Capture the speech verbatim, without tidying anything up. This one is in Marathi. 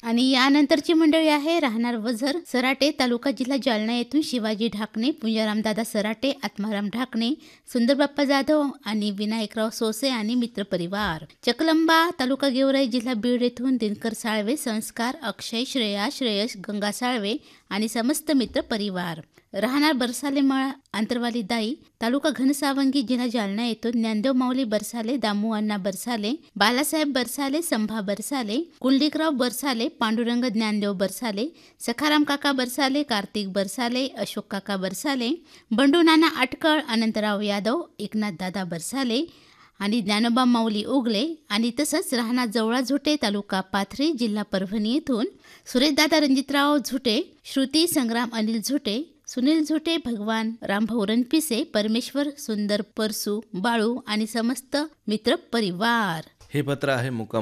आणि यानंतरची मंडळी आहे राहणार वझर सराटे, तालुका जिल्हा जालना येथून शिवाजी ढाकणे, पूजारामदादा सराटे, आत्माराम ढाकणे, सुंदरबाप्पा जाधव आणि विनायकराव सोसे आणि मित्रपरिवार. चकलंबा, तालुका गेवराई, जिल्हा बीड येथून दिनकर साळवे, संस्कार, अक्षय, श्रेया, श्रेयश, गंगा साळवे आणि समस्त मित्रपरिवार. राहणार बरसाले मळा, आंतरवाली दाई, तालुका घनसावंगी, जिल्हा जालना येथून ज्ञानदेव माऊली बरसाले, दामू अण्णा बरसाले, बालासाहेब बरसाले, संभा बरसाले, कुलदीपराव बरसाले, पांडुरंग ज्ञानदेव बरसाले, सखाराम काका बरसाले, कार्तिक बरसाले, अशोक काका बरसाले, बंडू नाना अटकळ, अनंतराव यादव, एकनाथ दादा बरसाले आणि ज्ञानोबा माऊली उगले. आणि तसंच राहणार जवळा झुटे, तालुका पाथरी, जिल्हा परभणी येथून सुरेशदादा रणजितराव झुटे, श्रुती संग्राम अनिल झुटे, सुनील झुटे, भगवान रामभाऊ रणपिसे, परमेश्वर सुंदर परसू बाळू आणि समस्त मित्र परिवार. हे पत्र आहे मुक्काम